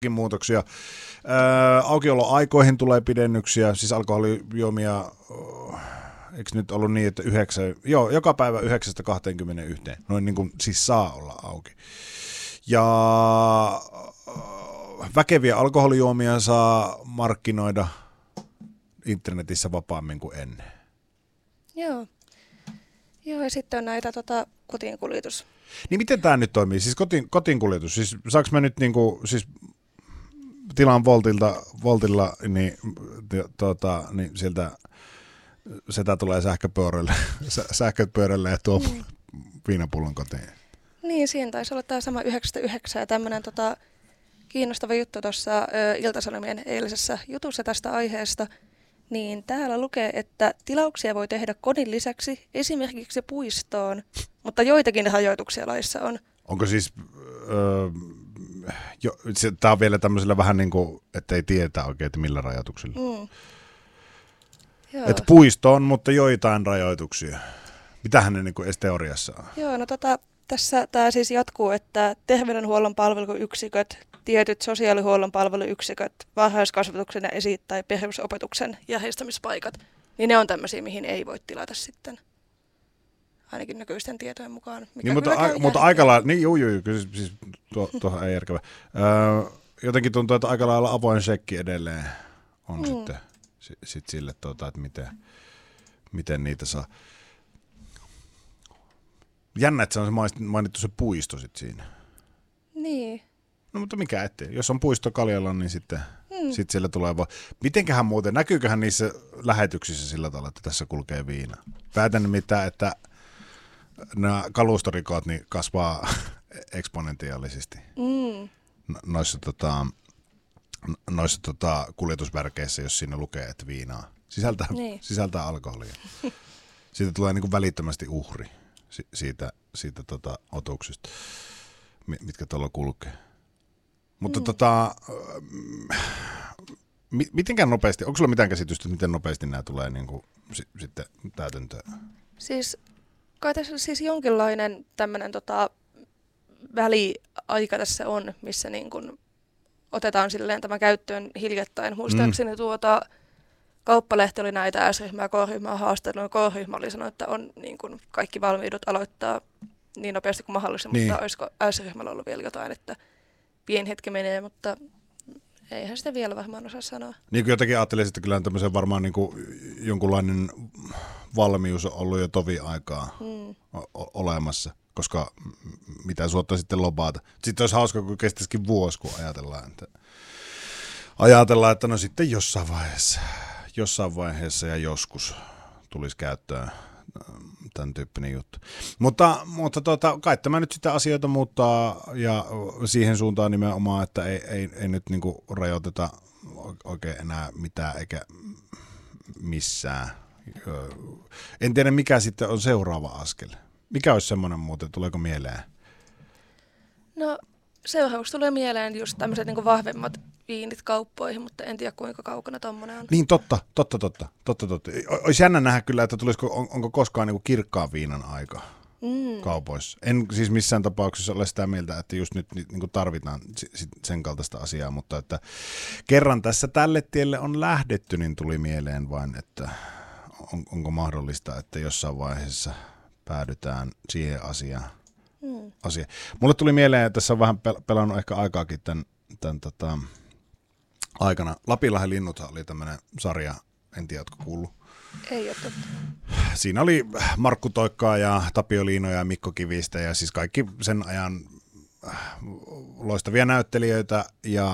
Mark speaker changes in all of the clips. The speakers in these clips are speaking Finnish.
Speaker 1: muutoksia. Aukioloaikoihin tulee pidennyksiä, siis alkoholijuomia, eikö nyt ollut niin, että joka päivä 9-21, noin niin kuin siis saa olla auki. Ja väkeviä alkoholijuomia saa markkinoida internetissä vapaammin kuin ennen.
Speaker 2: Joo, ja sitten on näitä kotiinkuljetus.
Speaker 1: Niin miten tämä nyt toimii? Siis kotiinkuljetus, siis saanko mä nyt niinku, siis tilaan Voltilla, niin, niin sieltä setä tulee sähköpyörälle ja tuo viinapullon kotiin.
Speaker 2: Niin, siinä taisi olla tämä sama 9-9 ja tämmöinen kiinnostava juttu tuossa Ilta-Sanomien eilisessä jutussa tästä aiheesta. Niin täällä lukee, että tilauksia voi tehdä kodin lisäksi esimerkiksi puistoon, mutta joitakin rajoituksia laissa on.
Speaker 1: Onko siis, tämä on vielä tämmöisellä vähän niin kuin, että ei tiedetä oikein, että millä rajoituksilla. Että puistoon, mutta joitain rajoituksia. Mitähän ne niin kuin edes teoriassa on?
Speaker 2: Joo, no tässä tämä siis jatkuu, että terveydenhuollon palveluyksiköt, tietyt sosiaalihuollon palveluyksiköt, varhaiskasvatuksen ja tai perusopetuksen järjestämispaikat, niin ne on tämmöisiä, mihin ei voi tilata sitten. Ainakin nykyisten tietojen mukaan.
Speaker 1: Niin, mutta aika lailla, niin kyllä siis tuohon ei järkevä. Jotenkin tuntuu, että aika lailla avoin shekki edelleen on sitten sille, että miten niitä saa. Jännä, että se on mainittu se puisto sitten siinä.
Speaker 2: Niin.
Speaker 1: No mutta mikä ettei. Jos on puisto Kaljalla, niin sitten siellä tulee vaan. Mitenköhän muuten, näkyyköhän niissä lähetyksissä sillä tavalla, että tässä kulkee viina? Päätän nimittäin, että nämä kalustorikot niin kasvaa eksponentiaalisesti noissa kuljetusvärkeissä, jos siinä lukee, että viinaa sisältää alkoholia. Siitä tulee niin kuin välittömästi uhri siitä otuksista, mitkä tuolla kulkee. Mutta mitenkään nopeasti, onko sulla mitään käsitystä, miten nopeasti nämä tulee niin kuin, sitten täytäntöön?
Speaker 2: Siis kai tässä siis jonkinlainen tämmöinen väliaika tässä on, missä niin kuin otetaan silleen tämä käyttöön hiljattain. Muistaakseni Kauppalehti oli näitä S-ryhmää ja K-ryhmää haastellut. K-ryhmä oli sanonut, että on niin kuin kaikki valmiudet aloittaa niin nopeasti kuin mahdollista, mutta olisiko S-ryhmällä ollut vielä jotain, että pieni hetki menee, mutta eihän sitä vielä varmaan osaa sanoa. Niin
Speaker 1: kuin jotenkin ajattelin, että kyllä tämmöisen varmaan niin kuin jonkunlainen valmius on ollut jo tovi aikaa olemassa, koska mitä suottaa sitten lobata. Sitten olisi hauska, kun kestäisikin vuosi, kun ajatellaan, että no sitten jossain vaiheessa ja joskus tulisi käyttöön tämän tyyppinen juttu. Mutta kai tämä nyt sitä asioita muuttaa ja siihen suuntaan nimenomaan, että ei nyt niinku rajoiteta oikein enää mitään eikä missään. En tiedä, mikä sitten on seuraava askel. Mikä olisi semmoinen muuten, tuleeko mieleen?
Speaker 2: No seuraavaksi tulee mieleen just tämmöiset niinku vahvemmat viinit kauppoihin, mutta en tiedä kuinka kaukana tommonen on.
Speaker 1: Niin totta. Olisi jännä nähdä kyllä, että onko koskaan niinku kirkkaan viinan aika kaupoissa. En siis missään tapauksessa ole sitä mieltä, että just nyt niinku tarvitaan sen kaltaista asiaa, mutta että kerran tässä tälle tielle on lähdetty, niin tuli mieleen vain, että onko mahdollista, että jossain vaiheessa päädytään siihen asiaan. Mulle tuli mieleen, että tässä on vähän pelannut ehkä aikaakin tämän aikana. Lapinlahden linnuthan oli tämmöinen sarja, en tiedä, ootko kuullut?
Speaker 2: Ei ole totta.
Speaker 1: Siinä oli Markku Toikkaa ja Tapio Liinoja ja Mikko Kivistä ja siis kaikki sen ajan loistavia näyttelijöitä ja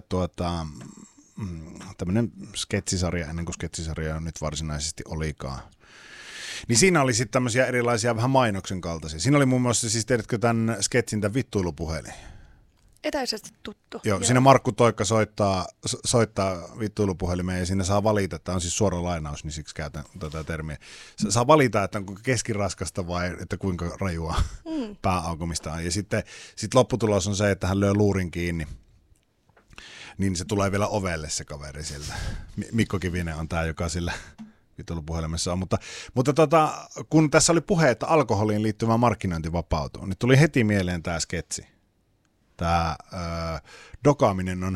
Speaker 1: tämmöinen sketsisarja, ennen kuin sketsisarja nyt varsinaisesti olikaan. Niin siinä oli sitten tämmöisiä erilaisia vähän mainoksen kaltaisia. Siinä oli muun muassa, siis tiedätkö tämän sketsin, tämän vittuilupuhelin?
Speaker 2: Etäisesti tuttu.
Speaker 1: Joo, siinä Markku Toikka soittaa vittuilupuhelimeen ja siinä saa valita, tämä on siis suora lainaus, niin siksi käytän tätä termiä. Saa valita, että onko keskiraskasta vai että kuinka rajua pääaukomista on. Ja sitten lopputulos on se, että hän lyö luurin kiinni, niin se tulee vielä ovelle se kaveri sieltä. Mikko Kivinen on tämä, joka sillä vittuilupuhelimessa on. Mutta kun tässä oli puhe, että alkoholiin liittyvä markkinointi vapautuu, niin tuli heti mieleen tämä sketsi. Tämä dokaaminen on